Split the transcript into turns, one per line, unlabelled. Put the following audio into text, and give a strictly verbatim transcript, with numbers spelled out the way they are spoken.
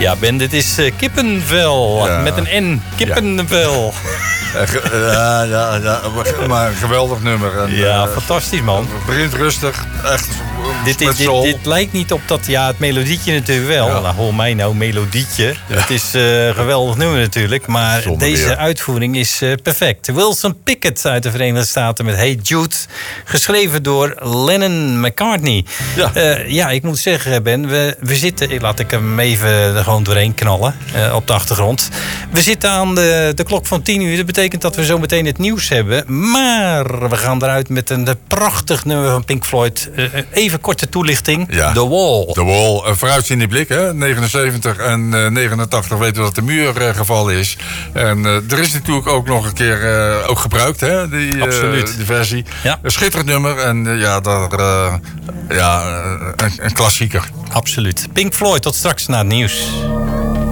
Ja, Ben, dit is uh, kippenvel. Ja. Met een N. Kippenvel.
Ja, ja, ja, maar een geweldig nummer. En,
ja,
uh,
fantastisch, man.
Het begint rustig. Echt
dit, is, dit, dit lijkt niet op dat, ja, het melodietje natuurlijk wel. Ja. Nou, hoor mij nou, melodietje. Ja. Het is uh, een geweldig nummer natuurlijk. Maar Zonder deze weer. uitvoering is uh, perfect. Wilson Pickett uit de Verenigde Staten met Hey Jude. Geschreven door Lennon McCartney. Ja, uh, ja ik moet zeggen, Ben, we, we zitten... Laat ik hem even er gewoon doorheen knallen uh, op de achtergrond. We zitten aan de, de klok van tien uur. Dat betekent dat we zo meteen het nieuws hebben. Maar we gaan eruit met een prachtig nummer van Pink Floyd. Uh, even korte toelichting. Ja. The Wall.
The Wall. Een vooruitziende blik, hè? negenenzeventig en uh, negenentachtig weten we dat de muur uh, gevallen is. En uh, er is natuurlijk ook nog een keer uh, ook gebruikt, hè? Die,
Absoluut.
Uh, die versie.
Ja.
Een schitterend nummer. En uh, ja, daar, uh, ja uh, een, een klassieker.
Absoluut. Pink Floyd, tot straks na het nieuws.